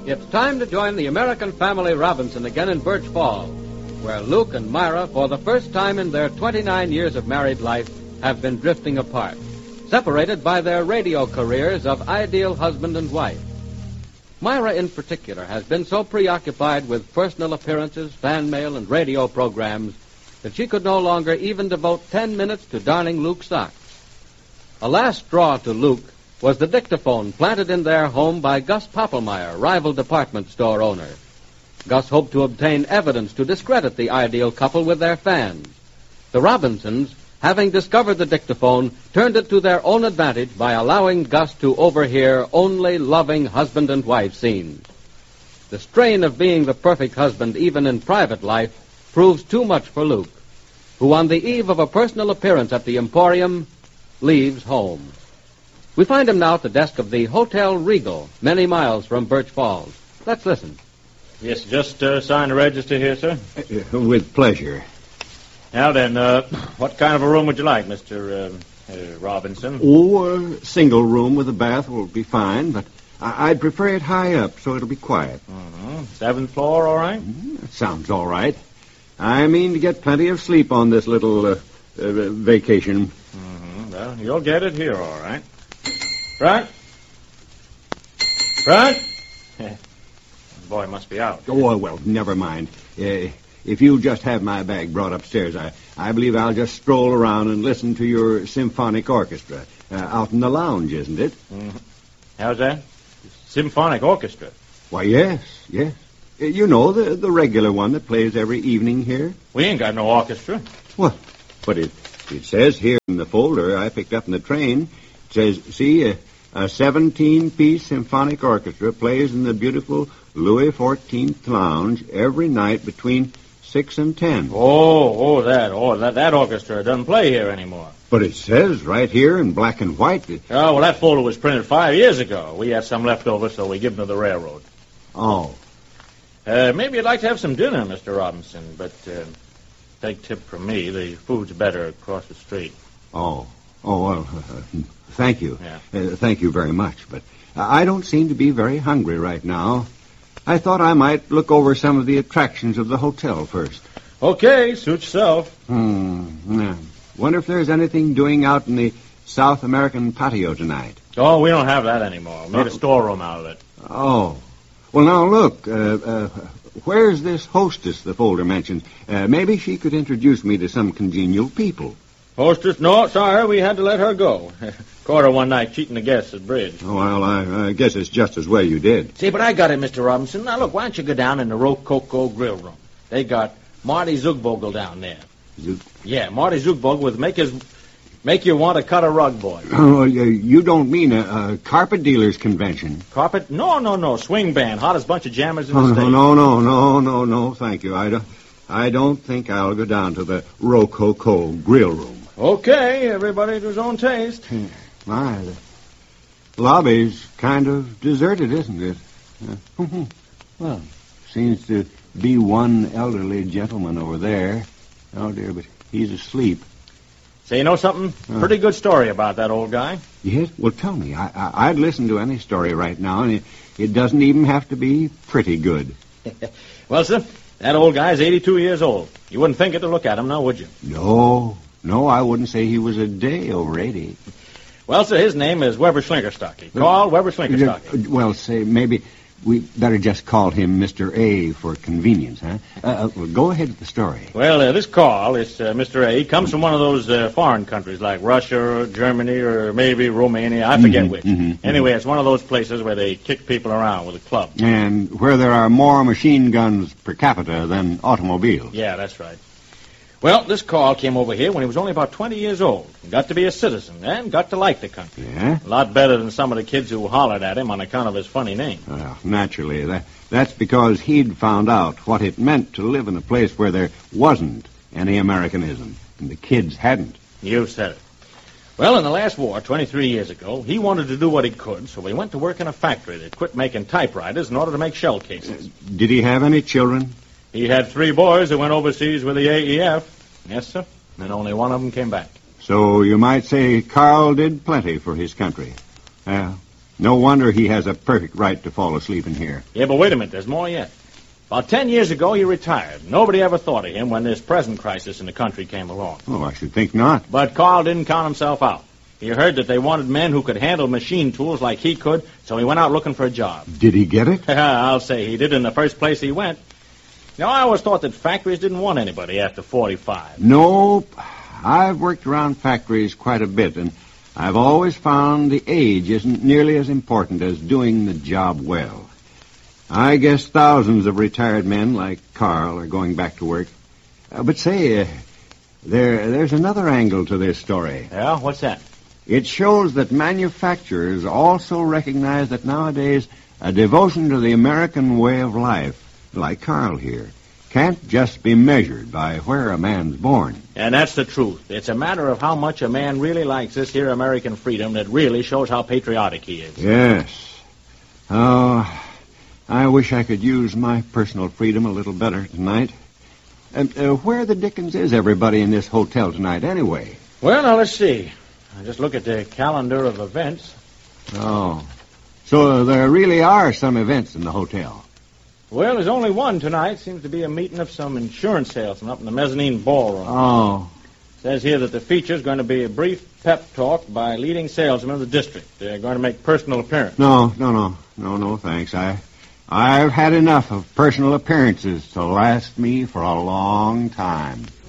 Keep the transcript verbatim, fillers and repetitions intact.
It's time to join the American family Robinson again in Birch Falls, where Luke and Myra, for the first time in their twenty-nine years of married life, have been drifting apart, separated by their radio careers of ideal husband and wife. Myra, in particular, has been so preoccupied with personal appearances, fan mail, and radio programs that she could no longer even devote ten minutes to darning Luke's socks. A last straw to Luke was the dictaphone planted in their home by Gus Poppelmeyer, rival department store owner. Gus hoped to obtain evidence to discredit the ideal couple with their fans. The Robinsons, having discovered the dictaphone, turned it to their own advantage by allowing Gus to overhear only loving husband and wife scenes. The strain of being the perfect husband, even in private life, proves too much for Luke, who on the eve of a personal appearance at the Emporium leaves home. We find him now at the desk of the Hotel Regal, many miles from Birch Falls. Let's listen. Yes, just uh, sign the register here, sir. Uh, with pleasure. Now then, uh, what kind of a room would you like, Mister Uh, uh, Robinson? Oh, a single room with a bath will be fine, but I- I'd prefer it high up so it'll be quiet. Mm-hmm. Seventh floor, all right? Mm, that sounds all right. I mean to get plenty of sleep on this little uh, uh, vacation. Mm-hmm. Well, you'll get it here, all right. Right? Right? The boy must be out. Oh, well, never mind. Uh, if you'll just have my bag brought upstairs, I, I believe I'll just stroll around and listen to your symphonic orchestra. Uh, out in the lounge, isn't it? Mm-hmm. How's that? Symphonic orchestra? Why, yes, yes. Uh, you know, the, the regular one that plays every evening here? We ain't got no orchestra. Well, but it, it says here in the folder I picked up in the train, it says, see, uh, a seventeen-piece symphonic orchestra plays in the beautiful Louis fourteenth lounge every night between six and ten. Oh, oh, that, oh, that, that orchestra doesn't play here anymore. But it says right here in black and white that... Oh, well, that folder was printed five years ago. We had some left over, so we give them to the railroad. Oh. Uh, maybe you'd like to have some dinner, Mister Robinson, but uh, take tip from me, the food's better across the street. Oh. Oh, well, uh, thank you. Yeah. Uh, thank you very much, but I don't seem to be very hungry right now. I thought I might look over some of the attractions of the hotel first. Okay, suit yourself. Hmm. Yeah. Wonder if there's anything doing out in the South American patio tonight. Oh, we don't have that anymore. We made a storeroom out of it. Oh. Well, now, look, uh, uh, where's this hostess the folder mentions? Uh, maybe she could introduce me to some congenial people. Hostess? No, sorry, we had to let her go. Caught her one night cheating the guests at bridge. Oh, well, I, I guess it's just as well you did. See, but I got it, Mister Robinson. Now, look, why don't you go down in the Rococo grill room? They got Marty Zugvogel down there. Zug- Yeah, Marty Zugvogel would make his... Make you want to cut a rug, boy. Oh, you, you don't mean a, a carpet dealers convention? Carpet? No, no, no. Swing band. Hottest bunch of jammers in Oh, the state. no, no, no, no, no, thank you. I don't, I don't think I'll go down to the Rococo grill room. Okay, everybody to his own taste. Hmm. My, the lobby's kind of deserted, isn't it? Uh, well, seems to be one elderly gentleman over there. Oh, dear, but he's asleep. Say, you know something? Uh. Pretty good story about that old guy. Yes? Well, tell me. I, I, I'd listen to any story right now, and it, it doesn't even have to be pretty good. Well, sir, that old guy's eighty-two years old. You wouldn't think it to look at him now, would you? No, no, I wouldn't say he was a day over eighty. Well, sir, his name is Weber Schlinkerstocky. Carl Weber Schlinkerstocky. Well, say, maybe we better just call him Mister A for convenience, huh? Uh, uh, well, go ahead with the story. Well, uh, this Carl, this uh, Mister A, comes from one of those uh, foreign countries like Russia or Germany or maybe Romania. I forget Mm-hmm, which. mm-hmm, anyway, it's one of those places where they kick people around with a club. And where there are more machine guns per capita than automobiles. Yeah, that's right. Well, this Carl came over here when he was only about twenty years old. Got to be a citizen and got to like the country. Yeah? A lot better than some of the kids who hollered at him on account of his funny name. Well, naturally. That, that's because he'd found out what it meant to live in a place where there wasn't any Americanism, and the kids hadn't. You said it. Well, in the last war, twenty-three years ago, he wanted to do what he could, so he went to work in a factory that quit making typewriters in order to make shell cases. Did he have any children? He had three boys who went overseas with the A E F. Yes, sir. And only one of them came back. So you might say Carl did plenty for his country. Well, No wonder he has a perfect right to fall asleep in here. Yeah, but wait a minute. There's more yet. About ten years ago, he retired. Nobody ever thought of him when this present crisis in the country came along. Oh, I should think not. But Carl didn't count himself out. He heard that they wanted men who could handle machine tools like he could, so he went out looking for a job. Did he get it? I'll say he did in the first place he went. You know, I always thought that factories didn't want anybody after forty-five. Nope. I've worked around factories quite a bit, and I've always found the age isn't nearly as important as doing the job well. I guess thousands of retired men like Carl are going back to work. Uh, but say, uh, there, there's another angle to this story. Yeah? What's that? It shows that manufacturers also recognize that nowadays a devotion to the American way of life, like Carl here, can't just be measured by where a man's born. And that's the truth. It's a matter of how much a man really likes this here American freedom that really shows how patriotic he is. Yes. Oh, I wish I could use my personal freedom a little better tonight. And uh, where the dickens is everybody in this hotel tonight, anyway? Well, now, let's see. I just look at the calendar of events. Oh. So there really are some events in the hotel. Well, there's only one tonight. Seems to be a meeting of some insurance salesmen up in the mezzanine ballroom. Oh. Says here that the feature's going to be a brief pep talk by leading salesmen of the district. They're going to make personal appearance. No, no, no. No, no, thanks. I, I've had enough of personal appearances to last me for a long time.